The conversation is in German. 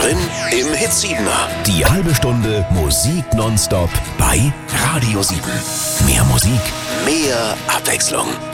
Mittendrin im Hit-Siebener. Die halbe Stunde Musik nonstop bei Radio 7. Mehr Musik, Mehr Abwechslung.